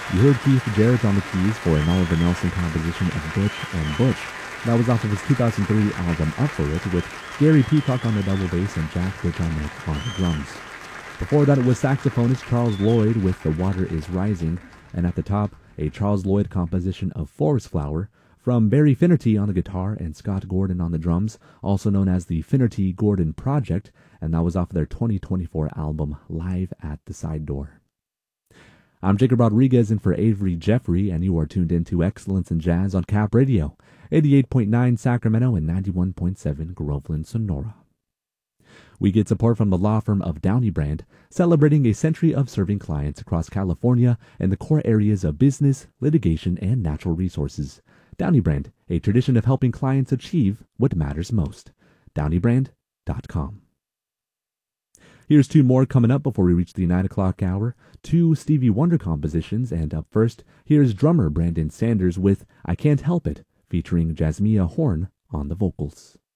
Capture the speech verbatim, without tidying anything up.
You heard Keith Jarrett on the keys for an Oliver Nelson composition of Butch and Butch. That was off of his two thousand three album Up For It, with Gary Peacock on the double bass and Jack Butch on the, on the drums. Before that, it was saxophonist Charles Lloyd with The Water Is Rising, and at the top, a Charles Lloyd composition of Forest Flower from Barry Finnerty on the guitar and Scott Gordon on the drums, also known as the Finnerty-Gordon Project, and that was off of their twenty twenty-four album Live at the Side Door. I'm Jacob Rodriguez in for Avery Jeffrey, and you are tuned in to Excellence in Jazz on Cap Radio, eighty-eight point nine Sacramento and ninety-one point seven Groveland, Sonora. We get support from the law firm of Downey Brand, celebrating a century of serving clients across California and the core areas of business, litigation, and natural resources. Downey Brand, a tradition of helping clients achieve what matters most. downey brand dot com. Here's two more coming up before we reach the nine o'clock hour. Two Stevie Wonder compositions, and up first, here's drummer Brandon Sanders with I Can't Help It, featuring Jasmia Horn on the vocals.